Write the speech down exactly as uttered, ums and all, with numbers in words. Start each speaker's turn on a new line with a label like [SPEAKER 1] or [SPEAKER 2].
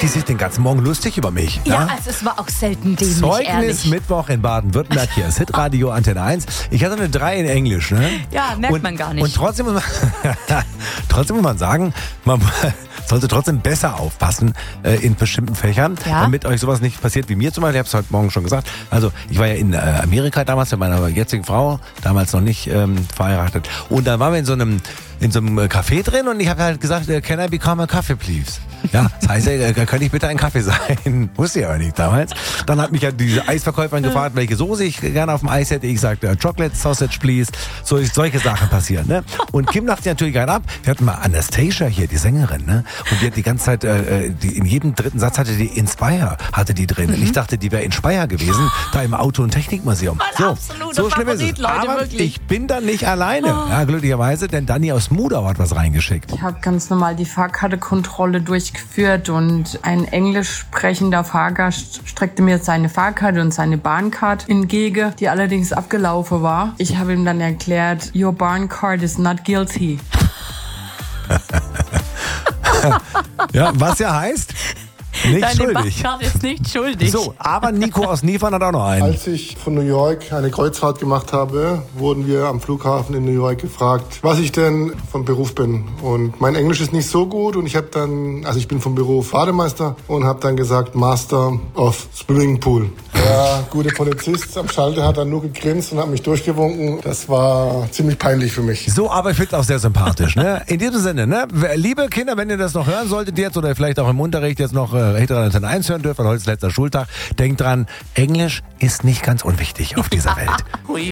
[SPEAKER 1] die sich den ganzen Morgen lustig über mich.
[SPEAKER 2] Ja,
[SPEAKER 1] Ja,
[SPEAKER 2] also es war auch selten dämlich,
[SPEAKER 1] Zeugnis
[SPEAKER 2] ehrlich.
[SPEAKER 1] Mittwoch in Baden-Württemberg, hier ist Hitradio Antenne eins. Ich hatte eine drei in Englisch, ne?
[SPEAKER 2] Ja, merkt
[SPEAKER 1] und,
[SPEAKER 2] man gar nicht.
[SPEAKER 1] Und trotzdem muss man, trotzdem muss man sagen, man sollte trotzdem besser aufpassen äh, in bestimmten Fächern,
[SPEAKER 2] Ja?
[SPEAKER 1] damit euch sowas nicht passiert wie mir zum Beispiel. Ich habe es heute Morgen schon gesagt. Also ich war ja in äh, Amerika damals mit meiner jetzigen Frau, damals noch nicht ähm, verheiratet. Und da waren wir in so einem in so einem Café drin und ich habe halt gesagt, äh, can I become a coffee, please? Ja, das heißt, äh, könnte ich bitte ein Kaffee sein? Wusste ich aber nicht damals. Dann hat mich ja diese Eisverkäuferin gefragt, welche Soße ich gerne auf dem Eis hätte. Ich sagte, äh, Chocolate Sausage, please. So, solche Sachen passieren, ne? Und Kim lacht sich natürlich gerade ab. Wir hatten mal Anastasia hier, die Sängerin, ne? Und die hat die ganze Zeit, äh, die, in jedem dritten Satz hatte die Inspire, hatte die drin. Und ich dachte, die wäre Inspire gewesen, da im Auto- und Technikmuseum.
[SPEAKER 2] Mein
[SPEAKER 1] So,
[SPEAKER 2] absoluter
[SPEAKER 1] so schlimm ist
[SPEAKER 2] Favorit,
[SPEAKER 1] es.
[SPEAKER 2] Leute,
[SPEAKER 1] Aber
[SPEAKER 2] wirklich.
[SPEAKER 1] ich bin dann nicht alleine, ja, glücklicherweise, denn Dani aus Mudau hat was reingeschickt.
[SPEAKER 3] Ich habe ganz normal die Fahrkartekontrolle durchgeführt und ein englisch sprechender Fahrgast streckte mir seine Fahrkarte und seine Bahncard entgegen, die allerdings abgelaufen war. Ich habe ihm dann erklärt, your Bahncard is not guilty.
[SPEAKER 1] Ja, was ja heißt, nicht
[SPEAKER 2] Deine
[SPEAKER 1] schuldig.
[SPEAKER 2] Bahncard ist nicht schuldig.
[SPEAKER 1] So, aber Nico aus Niefern hat auch noch einen.
[SPEAKER 4] Als ich von New York eine Kreuzfahrt gemacht habe, wurden wir am Flughafen in New York gefragt, was ich denn vom Beruf bin. Und mein Englisch ist nicht so gut und ich habe dann, also ich bin vom Beruf Bademeister und habe dann gesagt Master of Swimming Pool. Der gute Polizist am Schalter hat dann nur gegrinst und hat mich durchgewunken. Das war ziemlich peinlich für mich.
[SPEAKER 1] So, aber ich finde auch sehr sympathisch, ne? In diesem Sinne, ne? Liebe Kinder, wenn ihr das noch hören solltet jetzt oder vielleicht auch im Unterricht jetzt noch äh, Hitradio Antenne eins hören dürft, weil heute ist letzter Schultag, denkt dran, Englisch ist nicht ganz unwichtig auf dieser Welt.
[SPEAKER 2] Hui.